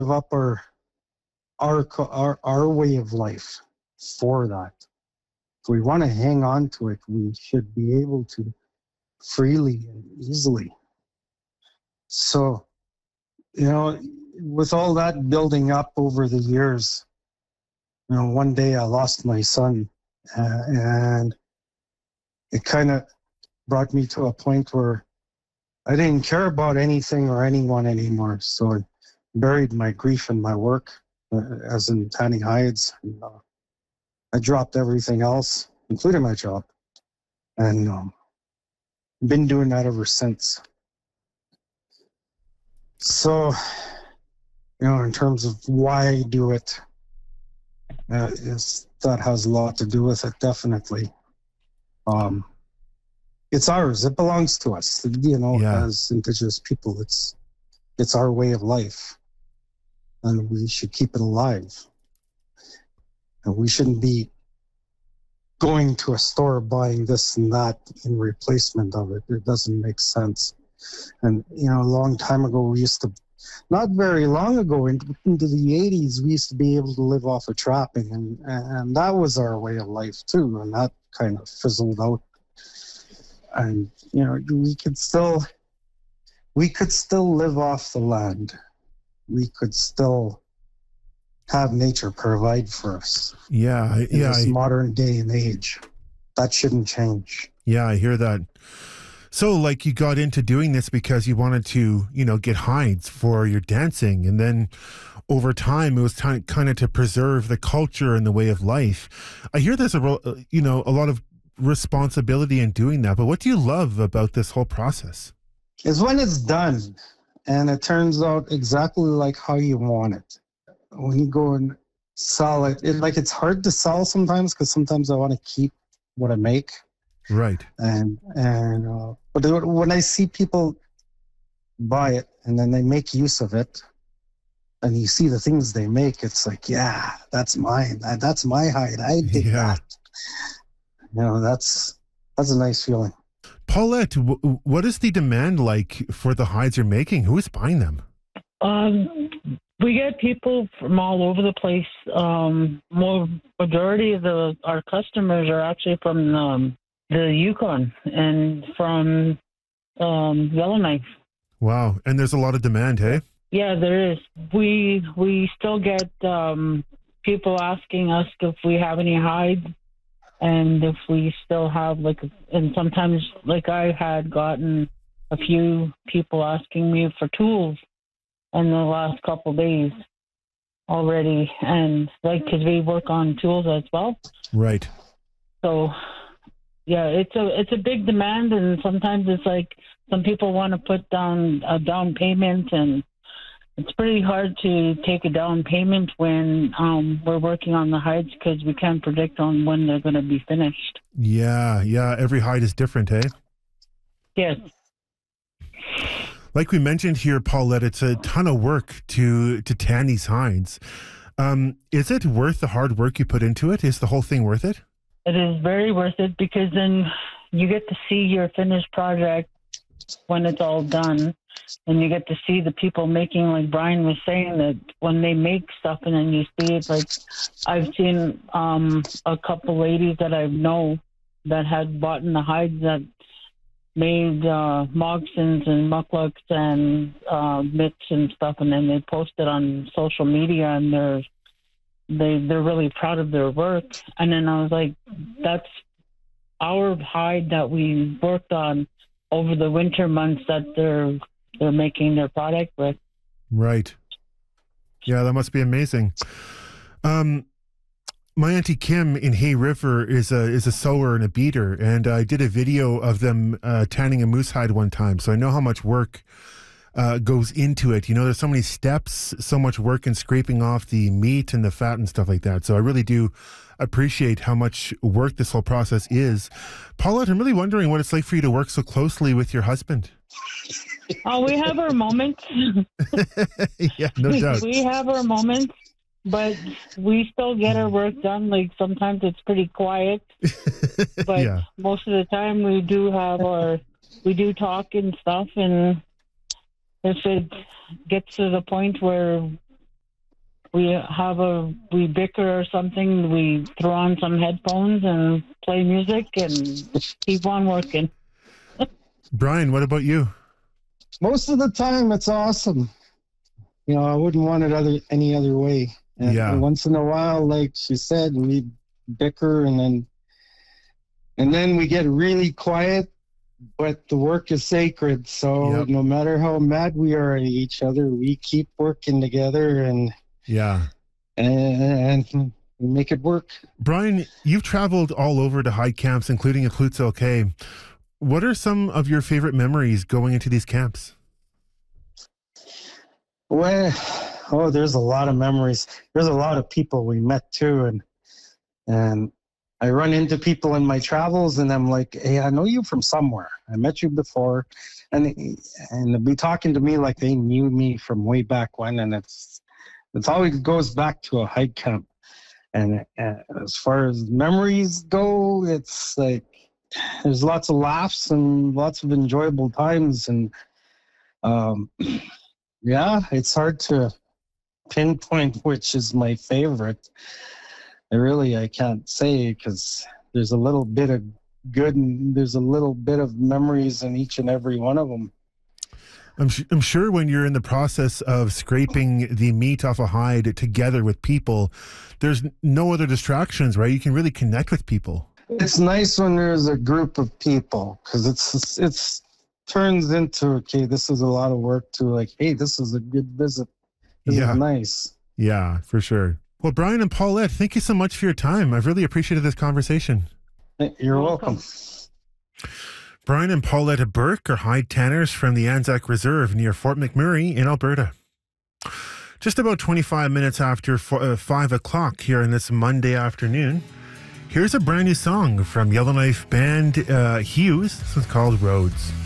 up our way of life for that. If we want to hang on to it, we should be able to freely and easily. So, with all that building up over the years, one day I lost my son, and it kind of brought me to a point where I didn't care about anything or anyone anymore. So I buried my grief in my work, as in tanning hides. And, I dropped everything else, including my job, and been doing that ever since. So, in terms of why I do it, that has a lot to do with it, definitely. It's ours. It belongs to us. As Indigenous people, it's our way of life, and we should keep it alive. And we shouldn't be going to a store buying this and that in replacement of it. It doesn't make sense. And a long time ago, we used to, not very long ago, into the 80s, we used to be able to live off of trapping, and that was our way of life too. And that kind of fizzled out. And we could still live off the land. We could still have nature provide for us. In this modern day and age, that shouldn't change. Yeah, I hear that. So, like, you got into doing this because you wanted to, get hides for your dancing, and then over time, it was kind of to preserve the culture and the way of life. I hear there's a lot of responsibility in doing that. But what do you love about this whole process? Is when it's done, and it turns out exactly like how you want it. When you go and sell it, it's hard to sell sometimes, because sometimes I want to keep what I make. Right. But when I see people buy it and then they make use of it, and you see the things they make, it's like, yeah, that's mine. That's my hide. I did that. That's a nice feeling. Paulette, what is the demand like for the hides you're making? Who is buying them? We get people from all over the place. Majority of our customers are actually from the Yukon and from Yellowknife. Wow, and there's a lot of demand, hey? Yeah, there is. We still get people asking us if we have any hides, and if we still have and sometimes I had gotten a few people asking me for tools in the last couple of days already, and because we work on tools as well. Right. So yeah, it's a big demand, and sometimes it's some people want to put down a down payment, and it's pretty hard to take a down payment when we're working on the hides, because we can't predict on when they're going to be finished. Yeah. Every hide is different, hey? Yes. Like we mentioned here, Paulette, it's a ton of work to tan these hides. Is it worth the hard work you put into it? Is the whole thing worth it? It is very worth it, because then you get to see your finished project when it's all done, and you get to see the people making, like Brian was saying, that when they make stuff and then you see it, I've seen a couple ladies that I know that had bought in the hides that made moccasins and mucklucks and mitts and stuff, and then they post it on social media, and they're really proud of their work. And then I was like, that's our hide that we worked on over the winter months that they're making their product with. Right. Yeah, that must be amazing. My Auntie Kim in Hay River is a sewer and a beater, and I did a video of them tanning a moose hide one time, so I know how much work goes into it. There's so many steps, so much work in scraping off the meat and the fat and stuff like that. So I really do appreciate how much work this whole process is. Paulette, I'm really wondering what it's like for you to work so closely with your husband. Oh, we have our moments. Yeah, no doubt. We have our moments, but we still get our work done. Sometimes it's pretty quiet, but yeah, most of the time we do talk and stuff. And if it gets to the point where we bicker or something, we throw on some headphones and play music and keep on working. Brian, what about you? Most of the time, it's awesome. I wouldn't want it any other way. And once in a while, like she said, we bicker and then we get really quiet, but the work is sacred. So no matter how mad we are at each other, we keep working together and we make it work. Brian, you've traveled all over to hide camps, including at Clutzel Cave. What are some of your favorite memories going into these camps? Well, there's a lot of memories. There's a lot of people we met too, and I run into people in my travels, and I'm like, "Hey, I know you from somewhere. I met you before," and they'll be talking to me like they knew me from way back when, and it's always goes back to a hike camp. And as far as memories go, it's like there's lots of laughs and lots of enjoyable times, and it's hard to pinpoint which is my favorite. I can't say, because there's a little bit of good and there's a little bit of memories in each and every one of them. I'm sure when you're in the process of scraping the meat off a hide together with people, there's no other distractions, right? You can really connect with people. It's nice when there's a group of people, because it's turns into, okay, this is a lot of work, to like, hey, this is a good visit. This is nice. Yeah, for sure. Well, Brian and Paulette, thank you so much for your time. I've really appreciated this conversation. You're welcome. Brian and Paulette Burke are hide tanners from the Anzac Reserve near Fort McMurray in Alberta. Just about 25 minutes after 5 o'clock here on this Monday afternoon, here's a brand new song from Yellowknife band Hughes. This is called Roads.